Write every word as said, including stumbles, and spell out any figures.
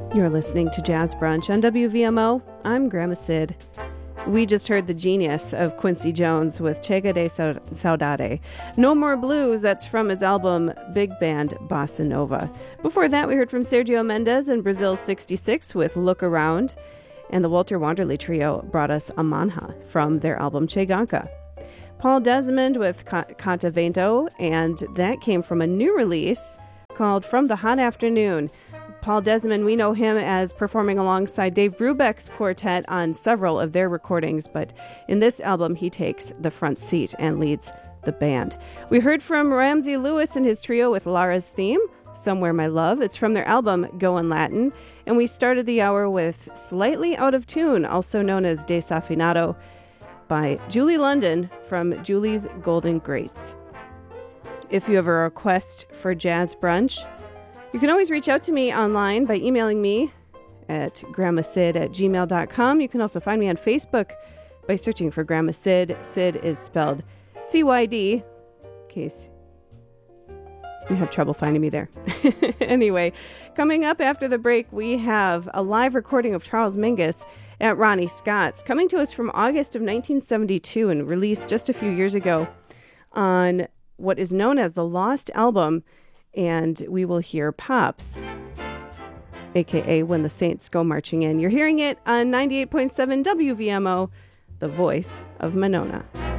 You're listening to Jazz Brunch on W V M O. I'm Grandma Sid. We just heard the genius of Quincy Jones with Chega de Saudade. No More Blues, that's from his album Big Band Bossa Nova. Before that, we heard from Sergio Mendes and Brazil sixty-six with Look Around. And the Walter Wanderley Trio brought us Amanha from their album Che Ganka. Paul Desmond with Canta Vento, and that came from a new release called From the Hot Afternoon. Paul Desmond, we know him as performing alongside Dave Brubeck's quartet on several of their recordings, but in this album, he takes the front seat and leads the band. We heard from Ramsey Lewis and his trio with Lara's theme, Somewhere My Love. It's from their album Go in Latin, and we started the hour with Slightly Out of Tune, also known as Desafinado, by Julie London from Julie's Golden Greats. If you have a request for Jazz Brunch, you can always reach out to me online by emailing me at grandmasid at gmail dot com. You can also find me on Facebook by searching for Grandma Sid. Sid is spelled C Y D, in case you have trouble finding me there. Anyway, coming up after the break, we have a live recording of Charles Mingus at Ronnie Scott's, coming to us from August of nineteen seventy-two and released just a few years ago on what is known as the Lost Album. And we will hear Pops, a k a. When the Saints Go Marching In. You're hearing it on ninety-eight point seven W V M O, the voice of Monona.